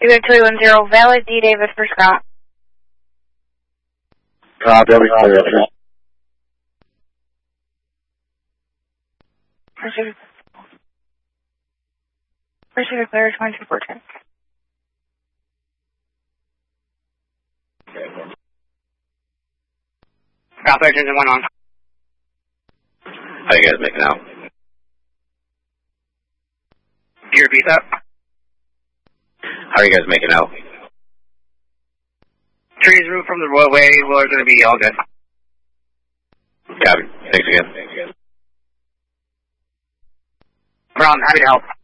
210, valid D. Davis for Scott. Copy, clear. Proceed to clear 2214. Copy, engine 1 on. How you guys making out? Can you repeat that? How are you guys making out? Trees removed from the roadway, we're going to be all good. Copy. Thanks again. Brown, happy to help.